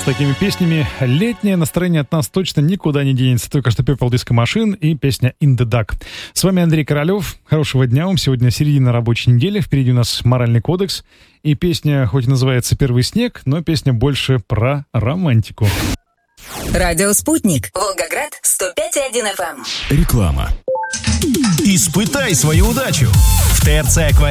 С такими песнями летнее настроение от нас точно никуда не денется. Только что Purple Disco Machine и песня In the Dark. С вами Андрей Королёв. Хорошего дня вам. Сегодня середина рабочей недели. Впереди у нас моральный кодекс. И песня, хоть и называется «Первый снег», но песня больше про романтику. Радио «Спутник». Волгоград, 105,1 FM. Реклама. Испытай свою удачу. В ТРЦ «Аквариум»